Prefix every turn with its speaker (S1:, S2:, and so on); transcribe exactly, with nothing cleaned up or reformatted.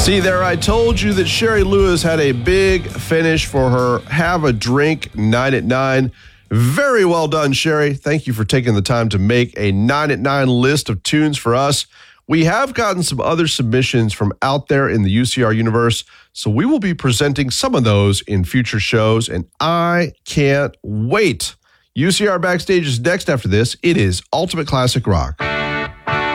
S1: See there, I told you that Sherry Lewis had a big finish for her Have a Drink nine at nine. Very well done, Sherry. Thank you for taking the time to make a nine at nine list of tunes for us. We have gotten some other submissions from out there in the U C R universe, so we will be presenting some of those in future shows, and I can't wait. U C R Backstage is next after this. It is Ultimate Classic Rock.